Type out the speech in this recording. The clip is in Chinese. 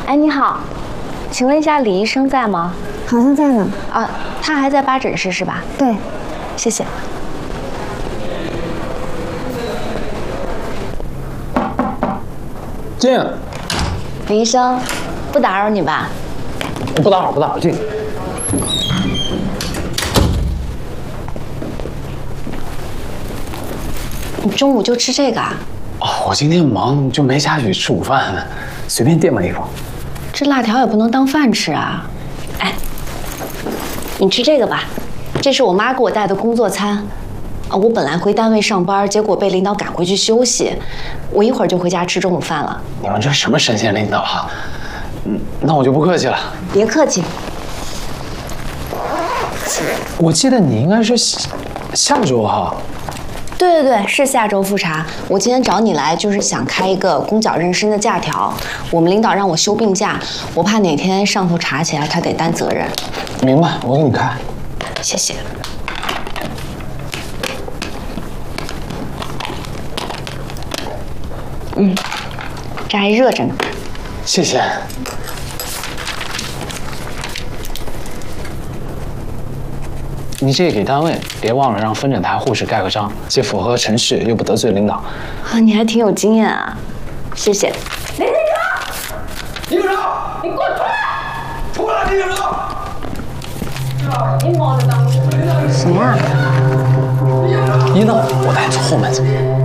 哎，你好，请问一下李医生在吗？ 好像在呢。 啊，他还在8诊室是吧？ 对， 谢谢。 进。 李医生，不打扰你吧？ 不打扰，不打扰，进。 你中午就吃这个啊？ 哦，我今天忙，就没下去吃午饭，随便垫了一口。 这辣条也不能当饭吃啊！哎，你吃这个吧，这是我妈给我带的工作餐。啊，我本来回单位上班，结果被领导赶回去休息，我一会儿就回家吃中午饭了。 你们这什么神仙领导啊？那我就不客气了。 别客气。 我记得你应该是下周哈。 对对对，是下周复查。我今天找你来就是想开一个弓脚妊娠的假条。我们领导让我休病假，我怕哪天上头查起来他得担责任。 明白，我给你开。 谢谢。这还热着呢。 谢谢。你这个给单位，别忘了让分诊台护士盖个章，既符合程序，又不得罪领导。 啊，你还挺有经验啊，谢谢。 李警长，你给我出来！出来，李警长！ 谁啊？ 你呢？我带你从后门走。